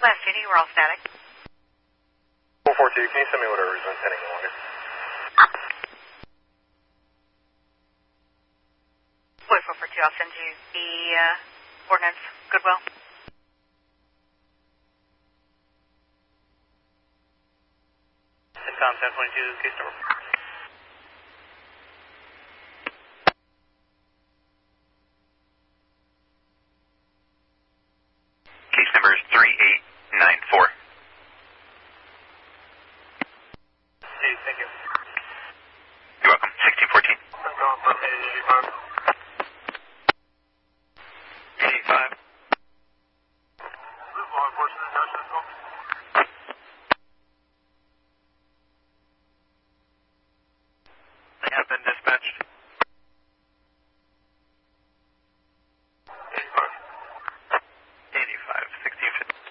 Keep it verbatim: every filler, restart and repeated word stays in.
Last City, we're all static. four four two, can you send me whatever is intending longer? Boy, four four two, I'll send you the uh, ordnance. Goodwill. Tom ten twenty-two, case number. Case number is three eight nine four.